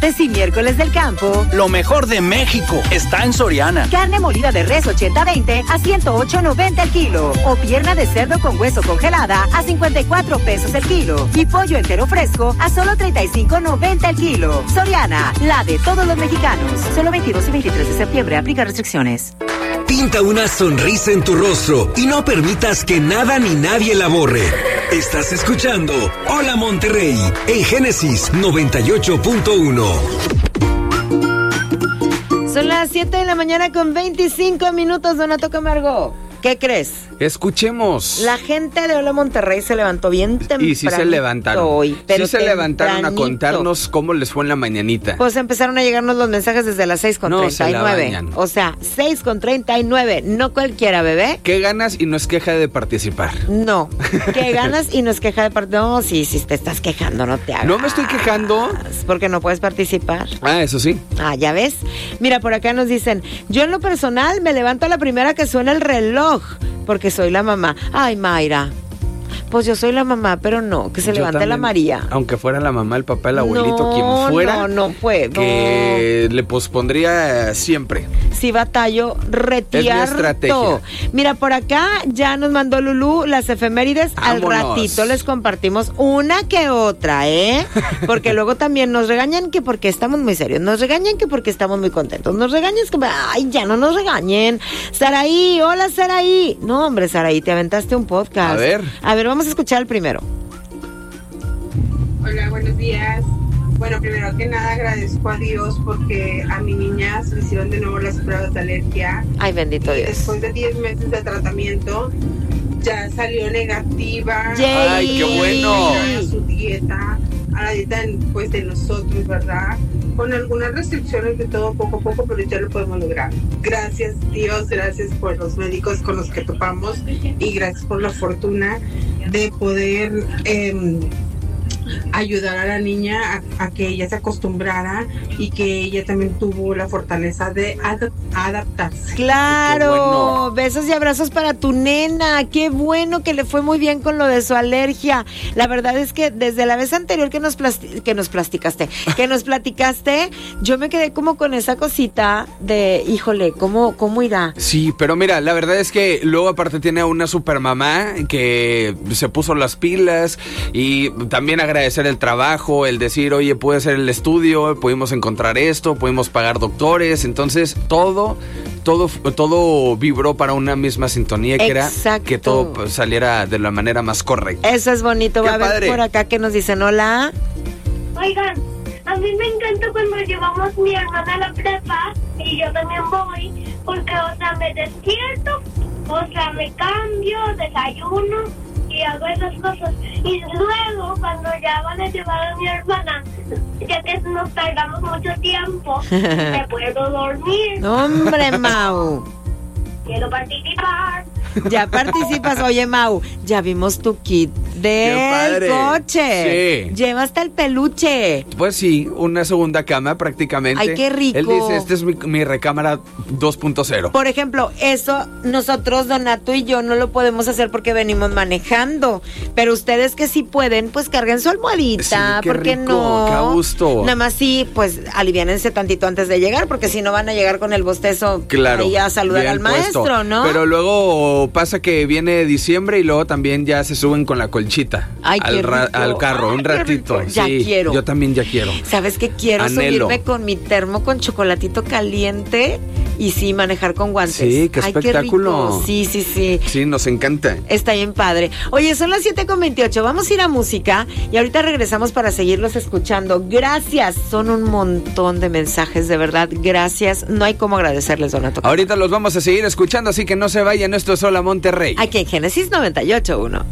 Martes y miércoles del campo. Lo mejor de México está en Soriana. Carne molida de res 80-20 a 108.90 el kilo. O pierna de cerdo con hueso congelada a 54 pesos el kilo. Y pollo entero fresco a solo 35.90 el kilo. Soriana, la de todos los mexicanos. Solo 22 y 23 de septiembre. Aplica restricciones. Pinta una sonrisa en tu rostro y no permitas que nada ni nadie la borre. Estás escuchando Hola Monterrey en Génesis 98.1. Son las 7 de la mañana con 25 minutos, Donato Camargo. ¿Qué crees? Escuchemos. La gente de Hola Monterrey se levantó bien temprano. Y sí se levantaron. Hoy, pero sí se levantaron a contarnos cómo les fue en la mañanita. Pues empezaron a llegarnos los mensajes desde las 6:39. O sea, 6:39. No cualquiera, bebé. ¿Qué ganas y no es queja de participar? No. ¿Qué ganas y no es queja de participar? No, sí, te estás quejando, no te hagas. No me estoy quejando. Porque no puedes participar. Ah, eso sí. Ah, ya ves. Mira, por acá nos dicen, yo en lo personal me levanto a la primera que suena el reloj. Porque soy la mamá. Ay, Mayra. Pues yo soy la mamá, pero no, que se levante también, la María. Aunque fuera la mamá, el papá, el abuelito, quien fuera. No puedo. Que le pospondría siempre. Si batallo, retierto. Es mi estrategia. Mira, por acá ya nos mandó Lulú las efemérides. Vámonos. Al ratito les compartimos una que otra, ¿eh? Porque luego también nos regañan que porque estamos muy serios. Nos regañan que porque estamos muy contentos. Nos regañan que... Ay, ya no nos regañen. Saraí, hola Saraí. No, hombre, Saraí, te aventaste un podcast. A ver, vamos a escuchar el primero. Hola, buenos días. Bueno, primero que nada agradezco a Dios porque a mi niña se le hicieron de nuevo las pruebas de alergia. Ay, bendito Dios. Después de 10 meses de tratamiento ya salió negativa. ¡Yay! ¡Ay, qué bueno! A su dieta, a la dieta pues, de nosotros, ¿verdad? Con algunas restricciones de todo poco a poco, pero ya lo podemos lograr. Gracias Dios, gracias por los médicos con los que topamos y gracias por la fortuna de poder ayudar a la niña a que ella se acostumbrara y que ella también tuvo la fortaleza de adaptarse. ¡Claro! Bueno. Besos y abrazos para tu nena. Qué bueno que le fue muy bien con lo de su alergia. La verdad es que desde la vez anterior que nos platicaste, yo me quedé como con esa cosita de, híjole, ¿cómo irá? Sí, pero mira, la verdad es que luego aparte tiene a una super mamá que se puso las pilas y también agradecer el trabajo, el decir, oye, pude hacer el estudio, pudimos encontrar esto, pudimos pagar doctores, entonces todo vibró para una misma sintonía, que era que todo saliera de la manera más correcta. Eso es bonito. Va a haber por acá que nos dicen, hola. Oigan, a mí me encanta cuando llevamos mi hermana a la prepa y yo también voy, porque, o sea, me despierto, o sea, me cambio, desayuno y hago esas cosas. Y luego, cuando ya van a llevar a mi hermana, ya que nos tardamos mucho tiempo, me puedo dormir. ¡Hombre, Mau! Quiero participar. Ya participas. Oye, Mau, ya vimos tu kit del coche. Sí. Lleva hasta el peluche. Pues sí, una segunda cama prácticamente. Ay, qué rico. Él dice, esta es mi recámara 2.0. Por ejemplo, eso nosotros, Donato y yo, no lo podemos hacer porque venimos manejando. Pero ustedes que sí pueden, pues carguen su almohadita. Sí, qué ¿por qué rico, no? qué a gusto. Nada más sí, pues aliviánense tantito antes de llegar, porque si no van a llegar con el bostezo. Claro. Ahí a saludar al maestro, puesto, ¿no? Pero luego pasa que viene diciembre y luego también ya se suben con la colchita. Ay, al carro. Ay, un ratito. Ya sí, quiero. Yo también ya quiero. ¿Sabes qué? Quiero Anhelo. subirme con mi termo con chocolatito caliente y sí, manejar con guantes. Sí, qué espectáculo. Qué rico. Sí. Sí, nos encanta. Está bien padre. Oye, son las 7:28. Vamos a ir a música y ahorita regresamos para seguirlos escuchando. Gracias. Son un montón de mensajes, de verdad. Gracias. No hay cómo agradecerles, Donato. Ahorita los vamos a seguir escuchando, así que no se vayan. Esto es Hola Monterrey. Aquí en Génesis 98.1.